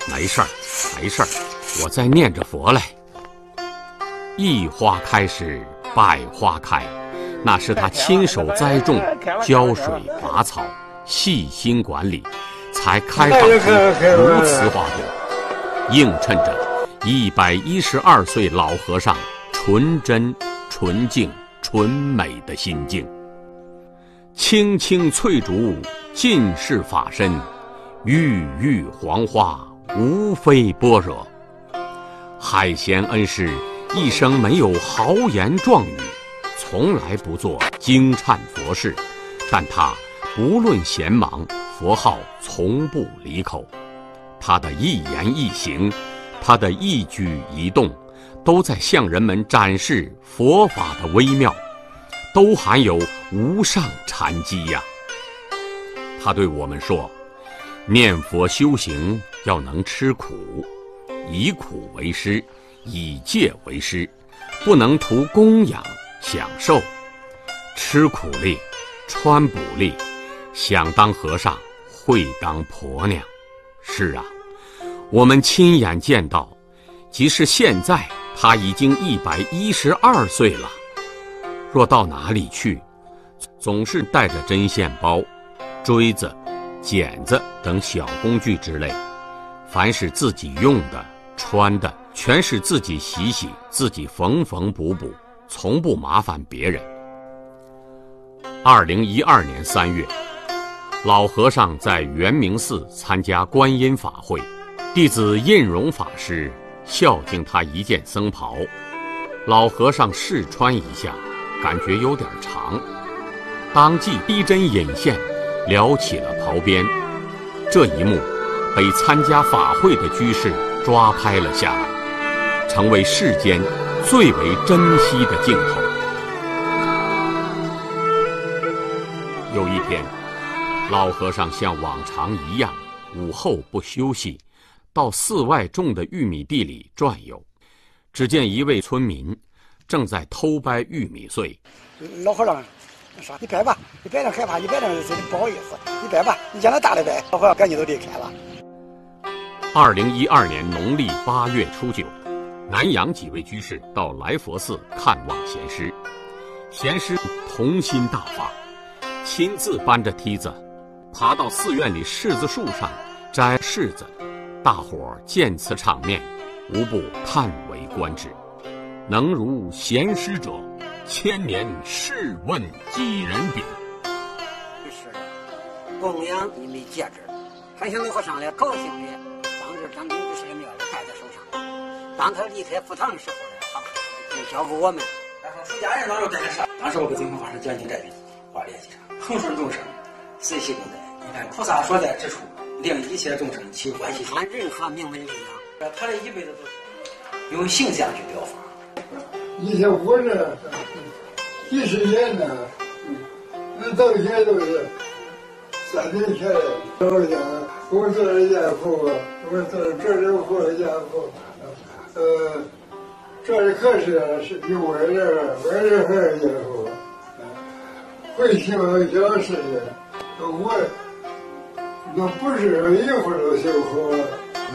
没事儿，没事儿，我在念着佛嘞。一花开时，百花开，那是他亲手栽种、浇水拔草、细心管理，才开放出如此花朵，映衬着112岁老和尚纯真、纯净、纯美的心境。青青翠竹，尽是法身；郁郁黄花，无非般若。海贤恩师一生没有豪言壮语，从来不做惊颤佛事，但他不论闲忙，佛号从不离口。他的一言一行，他的一举一动，都在向人们展示佛法的微妙，都含有无上禅机呀。他对我们说，念佛修行要能吃苦，以苦为师，以戒为师，不能图供养享受，吃苦力，穿补力，想当和尚会当婆娘。是啊，我们亲眼见到，即使现在他已经112岁了，若到哪里去，总是带着针线包、锥子、剪子等小工具之类，凡是自己用的、穿的，全是自己洗洗，自己缝缝补补，从不麻烦别人。2012年3月，老和尚在圆明寺参加观音法会，弟子印容法师孝敬他一件僧袍，老和尚试穿一下，感觉有点长，当即逼针引线，撩起了袍边。这一幕被参加法会的居士抓拍了下来，成为世间最为珍惜的镜头。有一天，老和尚像往常一样，午后不休息，到寺外种的玉米地里转悠。只见一位村民正在偷掰玉米穗。 老和尚说：“你掰吧，你掰着害怕，你掰着不好意思，你掰吧，你让他大的掰。”老和尚赶紧都离开了。 2012年农历8月初9，南阳几位居士到来佛寺看望贤师，贤师童心大发，亲自搬着梯子爬到寺院里柿子树上摘柿子，大伙儿见此场面，无不叹为观止。能如贤师者，千年试问几人比？ 是的，供养你们戒指，看见老和尚来高兴的，当时将50个庙也戴在手上。当他离开佛堂的时候呢，就交给我们。 然后出家人当时在这上，当时我给宗法师讲经这里画列记上，恒顺众生，随喜共在。你看菩萨所在之处，令一切众生起欢喜心。 按任何名闻力量， 他这一辈子都是用形象去表法。 一些物质，几十年呢，那到现在都是3年前的。我讲，我做了家父，我做了这里活家父，这里可是有外人还是家父，会修小事的，我那不是一会儿都修好了。